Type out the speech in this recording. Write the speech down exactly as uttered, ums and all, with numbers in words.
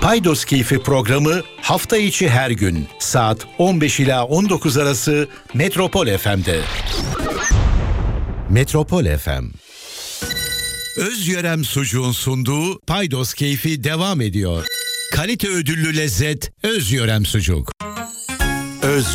Paydos Keyfi programı hafta içi her gün saat on beş ila on dokuz arası Metropol F M'de. Metropol F M. Özyörem Sucuğun sunduğu Paydos Keyfi devam ediyor. Kalite ödüllü lezzet Özyörem Sucuk. Öz